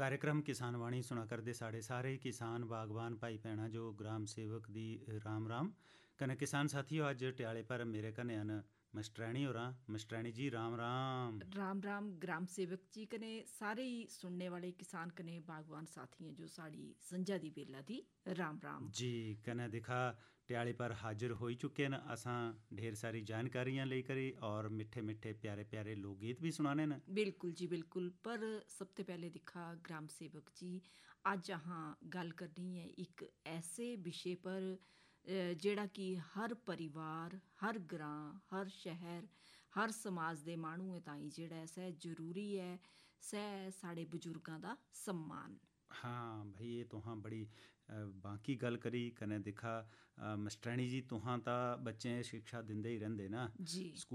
कार्यक्रम किसान वाणी सुना करदे साढ़े सारे किसान बागवान भाई भैणा जो ग्राम सेवक दी राम राम कने किसान साथियों अज ट्याले पर मेरे कन्ने अन मस्टरैनी होरां मस्टरैनी जी राम राम। राम राम ग्राम सेवक जी कने सारे ही सुनने वाले किसान कने बागवान साथी हैं जो साड़ी संझा दी बेला दी राम राम। जी कने दिखा ट्याले पर हाजिर हो चुके न असां ढेर सारी जानकारियां लेकर और मिठे मिठे प्यारे प्यारे लोकगीत भी सुनाने न। बिल्कुल जी बिल्कुल, पर सबसे पहले दिखा ग्राम सेवक जी अज अहां गल करनी है एक ऐसे विषय पर जेड़ा कि हर परिवार हर ग्रां हर शहर हर समाज दे माहणुएं ताईं जेड़ा है सै जरूरी है सै साढ़े बजुर्गां दा सम्मान। हाँ भाई ये तुहां बड़ी बाकी गल करी कने दिखा मस्टरैनी जी तुहां तां बच्चें शिक्षा दिंदे ही रहिंदे ना। जी